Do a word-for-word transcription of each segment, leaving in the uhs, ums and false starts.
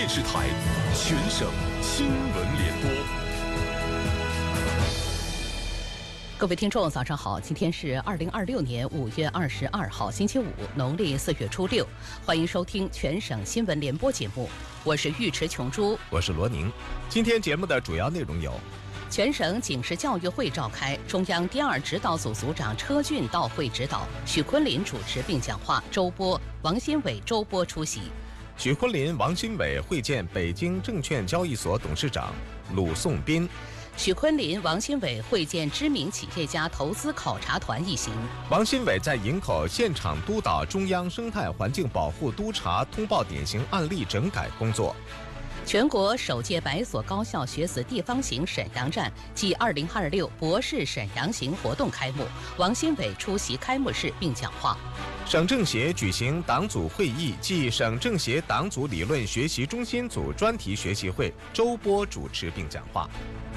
电视台全省新闻联播。 各位听众，早上好！今天是二零二六年五月二十二号，星期五，农历四月初六。欢迎收听全省新闻联播节目，我是尉迟琼珠， 我是罗宁。今天节目的主要内容有： 全省警示教育会召开，中央第二指导组组长车俊到会指导，许昆林主持并讲话，周波、王新伟周波出席。 许昆林、王新伟会见北京证券交易所董事长鲁颂斌。 许昆林、王新伟会见知名企业家投资考察团一行。 王新伟在营口现场督导中央生态环境保护督查通报典型案例整改工作。 全国首届百所高校学子地方行沈阳站暨二零二六博士沈阳行活动开幕，王新伟出席开幕式并讲话。 省政协举行党组会议暨省政协党组理论学习中心组专题学习会，周波主持并讲话。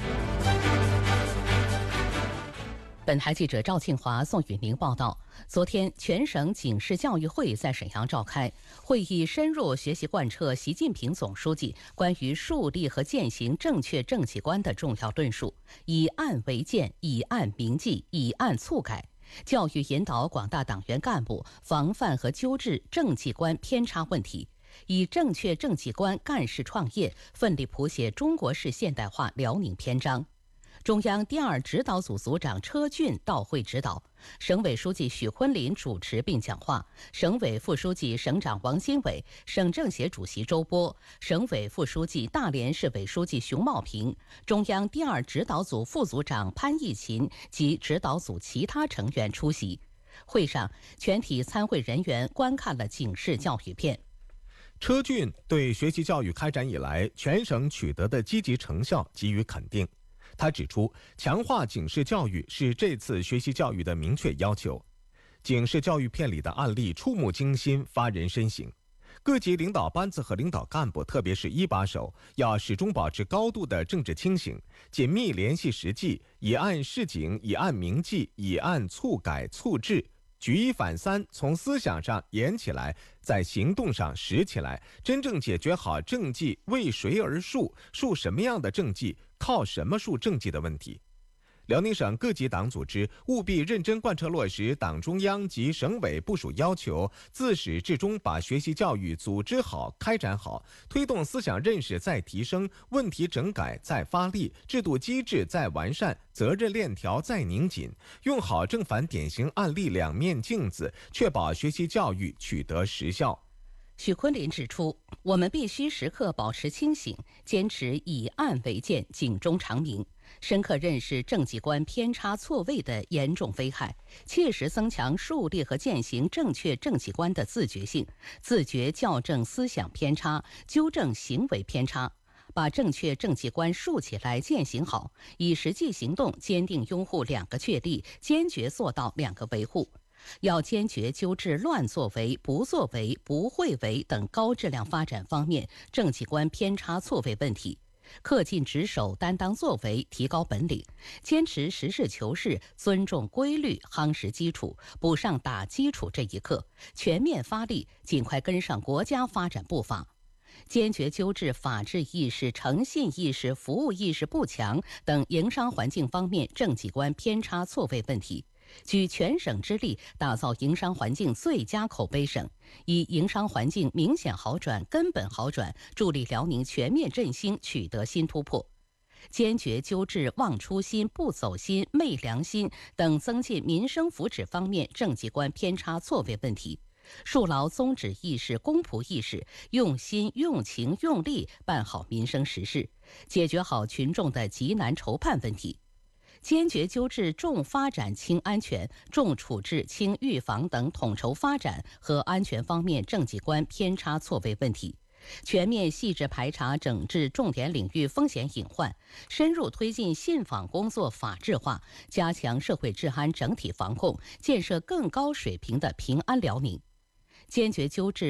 本台记者赵庆华、宋雨宁报道，昨天全省警示教育会在沈阳召开，会议深入学习贯彻习近平总书记关于树立和践行正确政绩观的重要论述，以案为鉴，以案明记，以案促改，教育引导广大党员干部防范和纠治政绩观偏差问题，以正确政绩观干事创业，奋力谱写中国式现代化辽宁篇章。中央第二指导组组长车俊到会指导，省委书记许昆林主持并讲话，省委副书记、省长王新伟，省政协主席周波，省委副书记、大连市委书记熊茂平，中央第二指导组副组长潘义勤及指导组其他成员出席。会上，全体参会人员观看了警示教育片。 车俊对学习教育开展以来全省取得的积极成效给予肯定。他指出，强化警示教育是这次学习教育的明确要求。警示教育片里的案例触目惊心，发人深省。各级领导班子和领导干部，特别是一把手，要始终保持高度的政治清醒，紧密联系实际，以案示警，以案明记，以案促改促治，举一反三，从思想上严起来，在行动上实起来，真正解决好政绩为谁而树，树什么样的政绩，靠什么树政绩的问题。辽宁省各级党组织务必认真贯彻落实党中央及省委部署要求，自始至终把学习教育组织好、开展好，推动思想认识再提升，问题整改再发力，制度机制再完善，责任链条再拧紧，用好正反典型案例两面镜子，确保学习教育取得实效。 许昆林指出，我们必须时刻保持清醒，坚持以案为鉴，警钟长鸣，深刻认识政绩观偏差错位的严重危害，切实增强树立和践行正确政绩观的自觉性，自觉校正思想偏差，纠正行为偏差，把正确政绩观树起来、践行好，以实际行动坚定拥护两个确立，坚决做到两个维护。要坚决纠治乱作为、不作为、不会为等高质量发展方面政绩观偏差错位问题，恪尽职守、担当作为、提高本领，坚持实事求是、尊重规律、夯实基础，补上打基础这一课，全面发力，尽快跟上国家发展步伐。坚决纠治法治意识、诚信意识、服务意识不强等营商环境方面政绩观偏差错位问题，举全省之力打造营商环境最佳口碑省，以营商环境明显好转、根本好转，助力辽宁全面振兴取得新突破。坚决纠治忘初心、不走心、昧良心等增进民生福祉方面政绩观偏差错位问题，树牢宗旨意识、公仆意识，用心、用情、用力办好民生实事，解决好群众的急难愁盼问题。坚决纠治重发展轻安全、重处置轻预防等统筹发展和安全方面政绩观偏差错位问题，全面细致排查整治重点领域风险隐患，深入推进信访工作法治化，加强社会治安整体防控，建设更高水平的平安辽宁。坚决纠治